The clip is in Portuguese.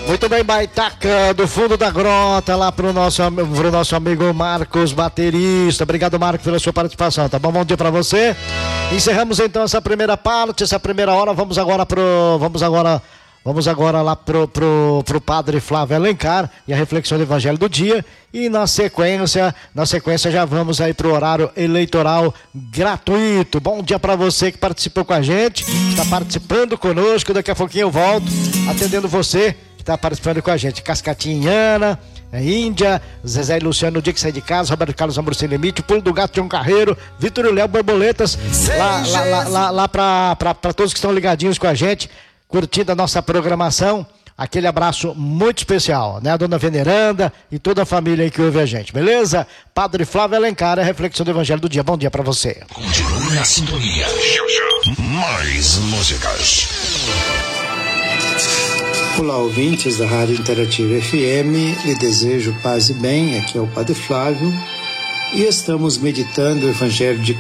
Muito bem, Baitaca, do fundo da grota, lá pro nosso amigo Marcos, baterista. Obrigado, Marcos, pela sua participação, tá bom? Bom dia pra você. Encerramos então essa primeira parte, essa primeira hora. Vamos agora lá pro Padre Flávio Alencar e a reflexão do Evangelho do dia. E na sequência já vamos aí pro horário eleitoral gratuito. Bom dia para você que participou com a gente, está participando conosco. Daqui a pouquinho eu volto atendendo você que está participando com a gente. Cascatinhana, Índia, Zezé e Luciano no dia que sai de casa, Roberto Carlos Amor Sem Limite, Pulo do Gato, Tião Carreiro, Vitor e Léo Borboletas, lá para todos que estão ligadinhos com a gente, curtindo a nossa programação. Aquele abraço muito especial, né? A dona Veneranda e toda a família aí que ouve a gente, beleza? Padre Flávio Alencar, a reflexão do Evangelho do dia. Bom dia pra você. Continue na sintonia. Mais músicas. Olá, ouvintes da Rádio Interativa FM, lhe desejo paz e bem. Aqui é o Padre Flávio e estamos meditando o Evangelho de